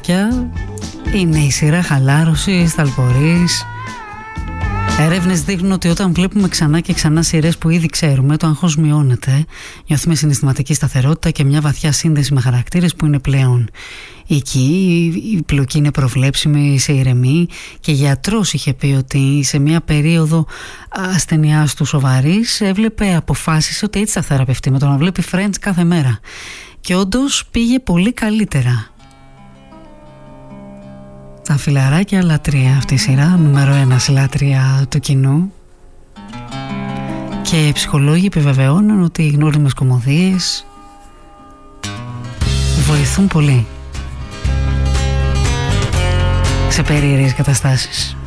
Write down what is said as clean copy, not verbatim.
φιλαράκια, είναι η σειρά χαλάρωσης, ταλπορής. Έρευνες δείχνουν ότι όταν βλέπουμε ξανά και ξανά σειρές που ήδη ξέρουμε, το άγχος μειώνεται, νιώθουμε συναισθηματική σταθερότητα και μια βαθιά σύνδεση με χαρακτήρες που είναι πλέον εκεί. Η πλοκή είναι προβλέψιμη, σε ηρεμή, και γιατρός είχε πει ότι σε μια περίοδο ασθενειάς του σοβαρής έβλεπε, αποφάσισε ότι έτσι θα θεραπευτεί με το να βλέπει Friends κάθε μέρα, και όντως πήγε πολύ καλύτερα. Τα φιλαράκια, λατρεία αυτή η σειρά, νούμερο 1 λατρεία του κοινού, και οι ψυχολόγοι επιβεβαιώνουν ότι οι γνώριμες κωμωδίες βοηθούν πολύ σε περίεργες καταστάσεις.